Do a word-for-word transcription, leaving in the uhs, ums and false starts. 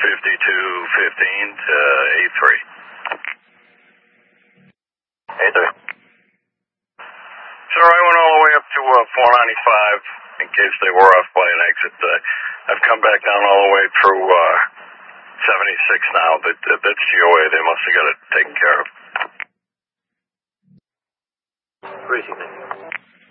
fifty-two fifteen to A three. A three. Sir, I went all the way up to uh, four ninety-five in case they were off by an exit. Uh, I've come back down all the way through uh, seventy-six now, but uh, that's G O A. They must have got it taken care of. Appreciate it.